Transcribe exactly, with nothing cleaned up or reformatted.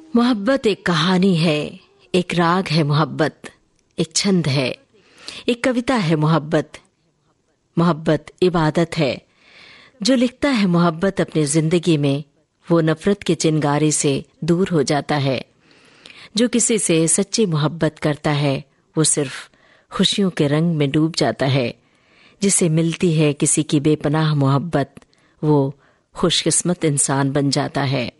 मोहब्बत एक कहानी है, एक राग है मोहब्बत, एक छंद है, एक कविता है मोहब्बत। मोहब्बत इबादत है। जो लिखता है मोहब्बत अपनी जिंदगी में, वो नफरत के चिंगारे से दूर हो जाता है। जो किसी से सच्ची मोहब्बत करता है, वो सिर्फ खुशियों के रंग में डूब जाता है। जिसे मिलती है किसी की बेपनाह मोहब्बत, वो खुशकिस्मत इंसान बन जाता है।